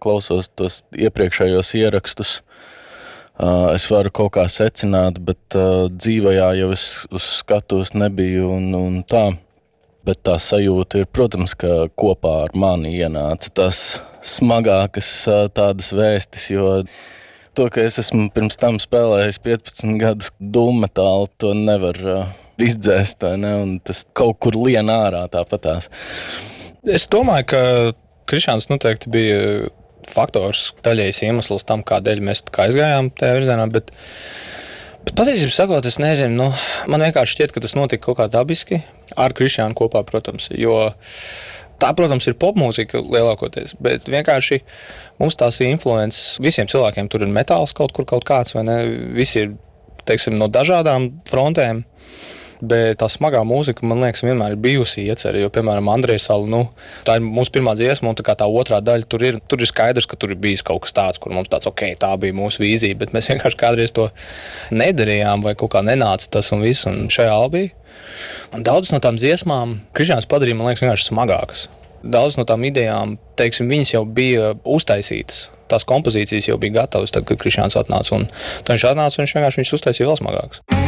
klausos tos iepriekšējos ierakstus, es varu kaut kā secināt, bet dzīvajā jau es uz skatuves nebiju un tā. Bet tā sajūta ir, protams, ka kopā ar mani ienāca tās smagākas tādas vēstis, jo to, ka es esmu pirms tam spēlējis 15 gadus dūmmetālu, to nevar izdzēst, vai ne? Un tas kaut kur lien ārā tāpatās. Es domāju, ka Krišjāns noteikti bija faktors, daļējs iemesls tam, kādēļ mēs aizgājām tajā virzienā, bet patiesībā sakot, es nezinu, man vienkārši šķiet, ka tas notika kaut kā dabiski ar Krišjānu kopā, protams, jo tā, protams, ir popmūzika lielākoties, bet vienkārši mums tās influences, visiem cilvēkiem tur ir metāls kaut kur kaut kāds, vai ne? Visi ir, teiksim, no dažādām frontēm, bet tā smagā mūzika, man liekas, vienmēr ir bijusi iecerē, jo, piemēram, Andreja Sala, tā ir mūsu pirmā dziesma, un tā otrā daļa, tur ir skaidrs, ka tur ir bijis kaut kas tāds, kur mums tāds, tā bija mūsu vīzija, bet mēs vienkārši kādreiz to nedarījām, vai kaut kā nenāca tas un viss, un šajā albī. Un daudz no tām dziesmām Krišjāns padarīja, man liekas, vienkārši smagākas. Daudz no tām idejām, teiksim, viņas jau bija uztaisītas. Tās kompozīcijas jau bija gatavas, tad, kad Krišjāns atnāca. Un tad viņš atnāca un viņš vienkārši uztaisīja vēl smagākas.